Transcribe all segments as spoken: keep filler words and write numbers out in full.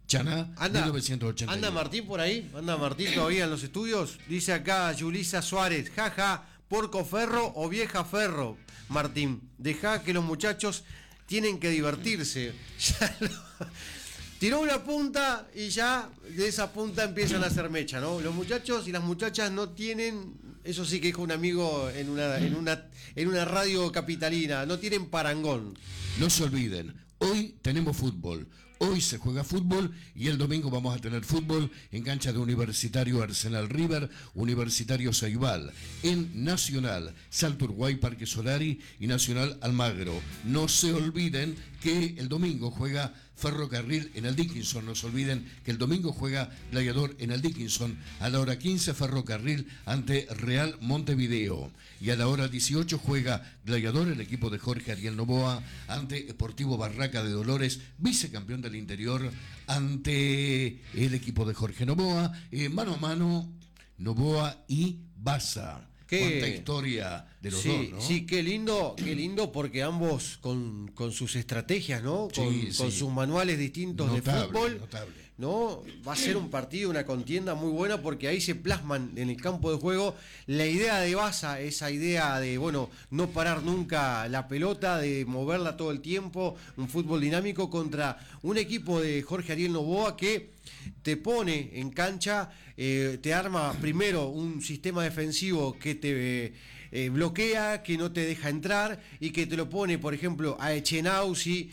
Chaná, anda, mil novecientos ochenta y uno. ¿Anda Martín por ahí? ¿Anda Martín todavía en los estudios? Dice acá Yulisa Suárez, jaja, porco ferro o vieja ferro. Martín, deja que los muchachos tienen que divertirse. Ya lo... Tiró una punta y ya de esa punta empiezan a hacer mecha, ¿no? Los muchachos y las muchachas no tienen, eso sí que dijo un amigo en una, en una, en una radio capitalina, no tienen parangón. No se olviden, hoy tenemos fútbol. Hoy se juega fútbol y el domingo vamos a tener fútbol en cancha de Universitario Arsenal River, Universitario Ceibal, en Nacional, Salto Uruguay, Parque Solari y Nacional Almagro. No se olviden que el domingo juega Ferrocarril en el Dickinson. No se olviden que el domingo juega Gladiador en el Dickinson. A la hora quince Ferrocarril ante Real Montevideo. Y a la hora dieciocho juega Gladiador, el equipo de Jorge Ariel Novoa, ante Sportivo Barraca de Dolores, vicecampeón del interior, ante el equipo de Jorge Novoa. Eh, mano a mano, Novoa y Baza. ¿Qué? Cuánta historia de los sí, dos, ¿no? Sí, qué lindo, qué lindo porque ambos con, con sus estrategias, ¿no? Con, Sí, sí. con sus manuales distintos Notable, de fútbol. notable. ¿No? Va a ser un partido, una contienda muy buena porque ahí se plasman en el campo de juego la idea de Baza, esa idea de, bueno, no parar nunca la pelota, de moverla todo el tiempo, un fútbol dinámico contra un equipo de Jorge Ariel Novoa que te pone en cancha, eh, te arma primero un sistema defensivo que te eh, bloquea, que no te deja entrar y que te lo pone, por ejemplo, a Echenauzi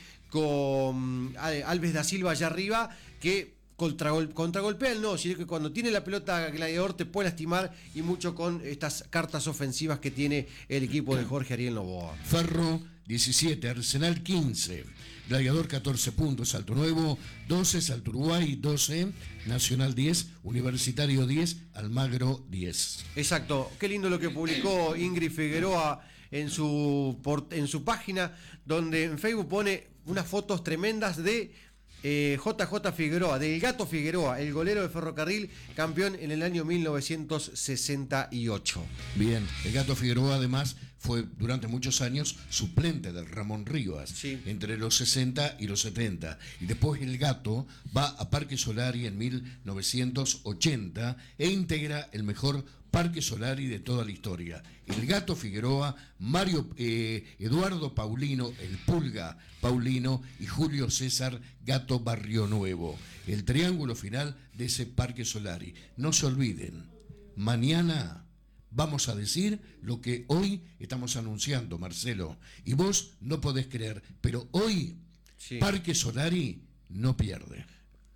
con Alves da Silva allá arriba, que contragol, contragolpean, no, sino que cuando tiene la pelota Gladiador te puede lastimar, y mucho con estas cartas ofensivas que tiene el equipo de Jorge Ariel Novoa. Ferro diecisiete, Arsenal quince, Gladiador catorce puntos, Salto Nuevo doce, Salto Uruguay doce, Nacional diez, Universitario diez, Almagro diez. Exacto, qué lindo lo que publicó Ingrid Figueroa en su, en su página, donde en Facebook pone unas fotos tremendas de Eh, J J Figueroa, del Gato Figueroa, el golero de Ferrocarril, campeón en el año mil novecientos sesenta y ocho. Bien, el Gato Figueroa además fue durante muchos años suplente del Ramón Rivas, sí, entre los sesenta y los setenta. Y después el Gato va a Parque Solari en mil novecientos ochenta e integra el mejor Parque Solari de toda la historia. El Gato Figueroa, Mario eh, Eduardo Paulino, el Pulga Paulino y Julio César Gato Barrio Nuevo. El triángulo final de ese Parque Solari. No se olviden, mañana vamos a decir lo que hoy estamos anunciando, Marcelo. Y vos no podés creer, pero hoy sí, Parque Solari no pierde.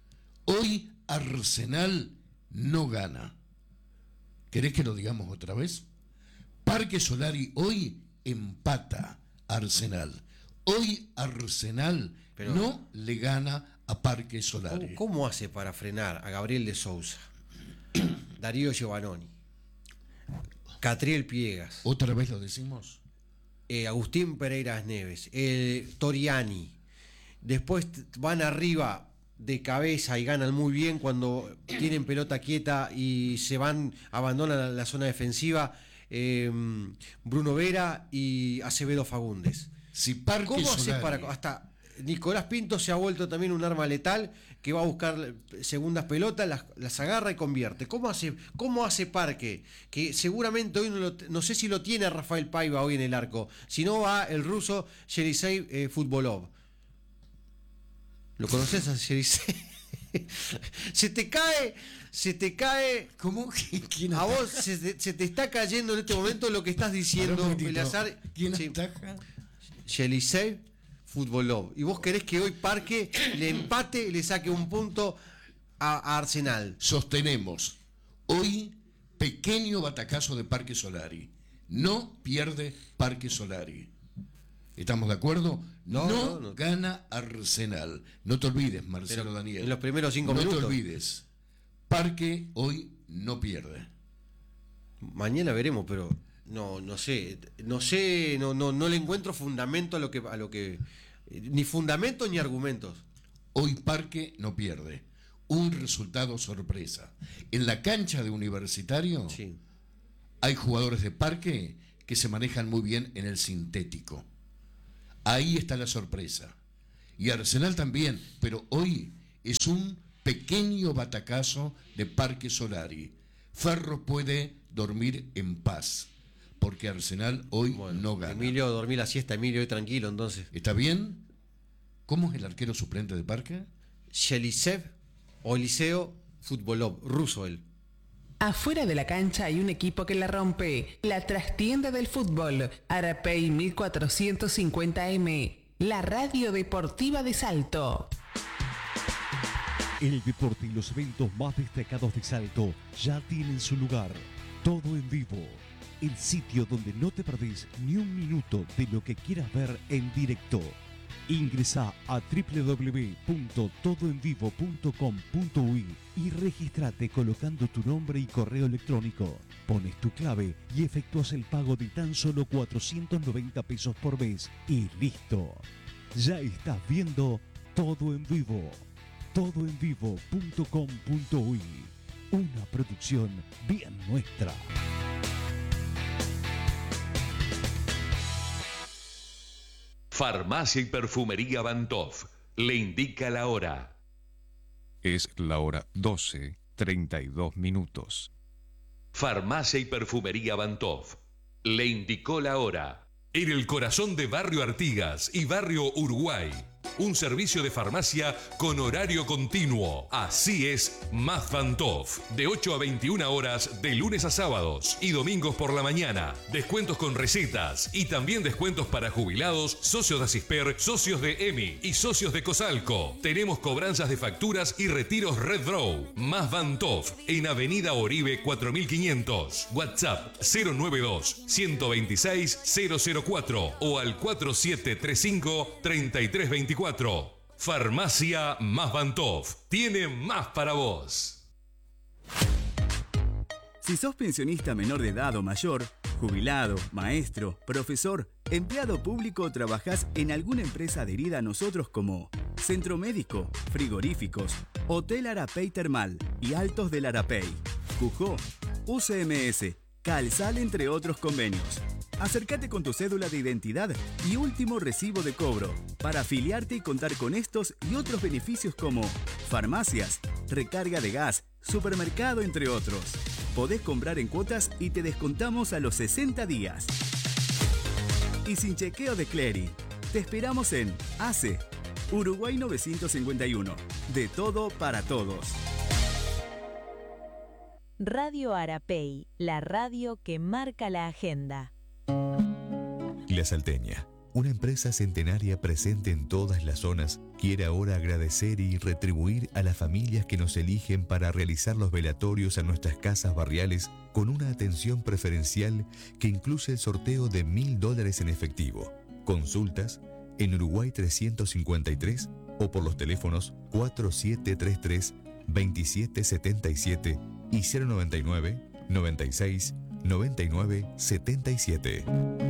Hoy Arsenal no gana. ¿Querés que lo digamos otra vez? Parque Solari hoy empata a Arsenal. Hoy Arsenal Pero, no le gana a Parque Solari. ¿Cómo, cómo hace para frenar a Gabriel de Sousa, Darío Giovannoni, Catriel Piegas? ¿Otra vez lo decimos? Eh, Agustín Pereira Neves, eh, Toriani. Después van arriba de cabeza y ganan muy bien cuando tienen pelota quieta y se van, abandonan la, la zona defensiva, eh, Bruno Vera y Acevedo Fagundes. Si Parque ¿Cómo hace Solari... para hasta Nicolás Pinto se ha vuelto también un arma letal que va a buscar segundas pelotas, las, las agarra y convierte? ¿Cómo hace, cómo hace Parque? Que seguramente hoy no, lo, no sé si lo tiene Rafael Paiva hoy en el arco, si no va el ruso Yelisei eh, Futbolov. ¿Lo conoces a Yelisei? Se te cae, se te cae. ¿Cómo? ¿Quién a vos se te, se te está cayendo en este momento lo que estás diciendo, Eleazar. ¿Quién sí. ataja? Yelisei Futbolov. Y vos querés que hoy Parque le empate y le saque un punto a, a Arsenal. Sostenemos. Hoy, pequeño batacazo de Parque Solari. No pierde Parque Solari. ¿Estamos de acuerdo? No, no, no, no gana Arsenal. No te olvides, Marcelo Pero Daniel. En los primeros cinco no minutos. No te olvides. Parque hoy no pierde. Mañana veremos, pero no, no sé, no sé, no, no, no le encuentro fundamento a lo que, a lo que, ni fundamento ni argumentos. Hoy Parque no pierde. Un resultado sorpresa. En la cancha de Universitario sí, hay jugadores de Parque que se manejan muy bien en el sintético. Ahí está la sorpresa. Y Arsenal también, pero hoy es un pequeño batacazo de Parque Solari. Ferro puede dormir en paz, porque Arsenal hoy Bueno, no gana. Emilio, dormí la siesta, Emilio, hoy tranquilo, entonces. ¿Está bien? ¿Cómo es el arquero suplente de Parque? Yelisev o Eliseo Futbolov, ruso él. Afuera de la cancha hay un equipo que la rompe. La trastienda del fútbol. Arapey mil cuatrocientos cincuenta eme. La radio deportiva de Salto. El deporte y los eventos más destacados de Salto ya tienen su lugar. Todo en vivo. El sitio donde no te perdés ni un minuto de lo que quieras ver en directo. Ingresa a doble u doble u doble u punto todo en vivo punto com punto u i y registrate colocando tu nombre y correo electrónico. Pones tu clave y efectúas el pago de tan solo cuatrocientos noventa pesos por mes y listo. Ya estás viendo Todo en Vivo. todo en vivo punto com punto u i. Una producción bien nuestra. Farmacia y Perfumería Bantov le indica la hora. Es la hora doce, treinta y dos minutos. Farmacia y Perfumería Bantov le indicó la hora. En el corazón de Barrio Artigas y Barrio Uruguay, un servicio de farmacia con horario continuo. Así es Más Bantov, de ocho a veintiuna horas de lunes a sábados y domingos por la mañana. Descuentos con recetas y también descuentos para jubilados, socios de Asisper, socios de E M I y socios de Cosalco. Tenemos cobranzas de facturas y retiros Red Draw. Más Bantov, en Avenida Oribe cuatro mil quinientos. WhatsApp cero nueve dos, uno dos seis, cero cero cuatro o al cuatro siete tres cinco, tres tres dos cuatro. Farmacia Más Bantov tiene más para vos. Si sos pensionista menor de edad o mayor, jubilado, maestro, profesor, empleado público o trabajás en alguna empresa adherida a nosotros como Centro Médico, Frigoríficos, Hotel Arapey Termal y Altos del Arapey, Cujó, U C M S, Calsal, entre otros convenios. Acércate con tu cédula de identidad y último recibo de cobro para afiliarte y contar con estos y otros beneficios como farmacias, recarga de gas, supermercado, entre otros. Podés comprar en cuotas y te descontamos a los sesenta días. Y sin chequeo de clearing. Te esperamos en A C E, Uruguay novecientos cincuenta y uno. De todo para todos. Radio Arapey, la radio que marca la agenda. La Salteña, una empresa centenaria presente en todas las zonas, quiere ahora agradecer y retribuir a las familias que nos eligen para realizar los velatorios a nuestras casas barriales con una atención preferencial que incluye el sorteo de mil dólares en efectivo. Consultas en Uruguay trescientos cincuenta y tres o por los teléfonos cuatro siete tres tres, dos siete siete siete y cero noventa y nueve, noventa y seis, noventa y nueve, setenta y siete.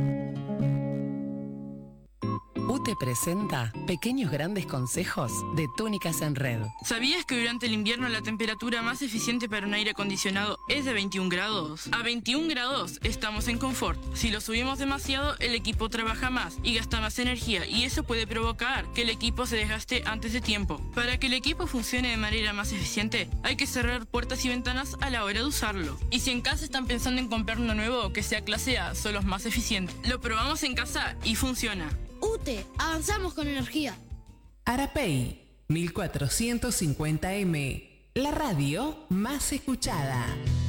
U T E presenta Pequeños Grandes Consejos de Túnicas en Red. ¿Sabías que durante el invierno la temperatura más eficiente para un aire acondicionado es de veintiún grados? A veintiún grados estamos en confort. Si lo subimos demasiado, el equipo trabaja más y gasta más energía, y eso puede provocar que el equipo se desgaste antes de tiempo. Para que el equipo funcione de manera más eficiente, hay que cerrar puertas y ventanas a la hora de usarlo. Y si en casa están pensando en comprar uno nuevo que sea clase A, son los más eficientes. Lo probamos en casa y funciona. U T E, avanzamos con energía. Arapey mil cuatrocientos cincuenta eme, la radio más escuchada.